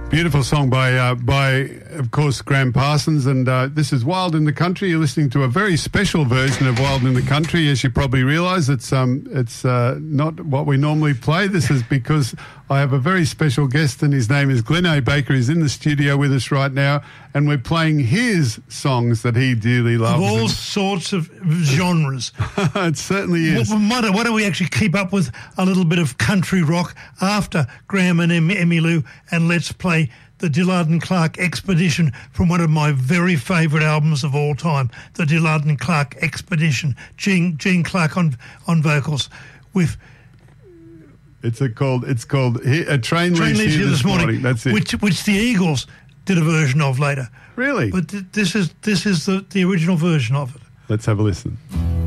Beautiful song by of course, Graham Parsons, and this is Wild in the Country. You're listening to a very special version of Wild in the Country, as you probably realise. It's not what we normally play. This is because I have a very special guest, and his name is Glenn A. Baker. He's in the studio with us right now, and we're playing his songs that he dearly loves. Of all sorts of genres. It certainly is. Why don't we actually keep up with a little bit of country rock after Graham and Emmylou, and let's play the Dillard and Clark Expedition from one of my very favourite albums of all time, the Dillard and Clark Expedition. Gene Clark on vocals with... It's called A Train Leaves Here This Morning. That's it. Which the Eagles did a version of later. Really? But this is the original version of it. Let's have a listen.